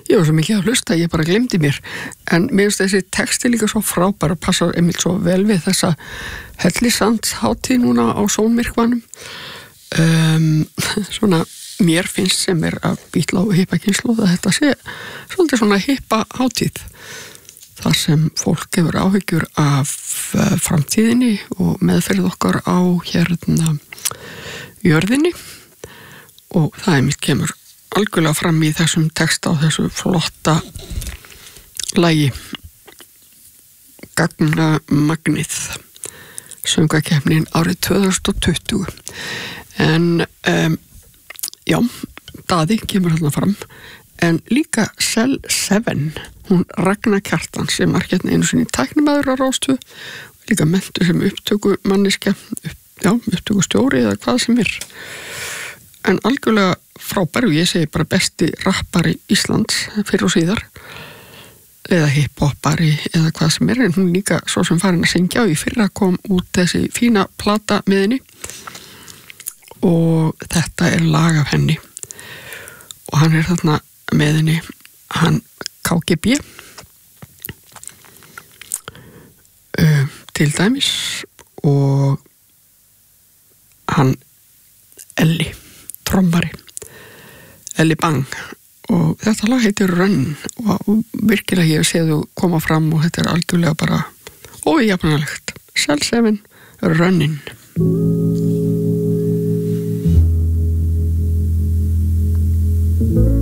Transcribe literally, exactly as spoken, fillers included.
Ég var svo mikið að hlusta, ég bara glemdi mér. En mér finnst þessi texti líka svo frábær og passar einmitt svo vel við þessa hellisandsháttíð núna á sónmyrkvanum. Um, svona, mér finnst sem er að bítla á hippa kynslóð að þetta sé svolítið svona hippa hátíð. Þar sem fólk hefur áhyggjur af framtíðinni og meðferð okkar á hérna jörðinni og það einmitt kemur algjörlega fram í þessum texta og þessu flotta lagi Gagnamagnið söngvakeppnin árið tvö þúsund tuttugu en um, já, Daði kemur hérna fram en líka Cell seven hún Ragnar Kjartan sem var hérna einu sinni tæknimaður á Rás tvö líka mentu sem upptöku manniska upp, já, upptöku stjóri eða hvað sem er en algjörlega frábær og ég segi bara besti rappari Íslands fyrir og síðar eða hip-hopari eða hvað sem er en hún líka svo sem farin að syngja og í fyrra kom út þessi fína plata með henni og þetta er lag af henni og hann er þarna með henni hann K G B uh, til dæmis og hann Elli trommari Elli Bang og þetta lag heitir Run og virkilega ég sé þú koma fram og þetta er algjörlega bara ójafnalegt Cell seven Runnin Thank you.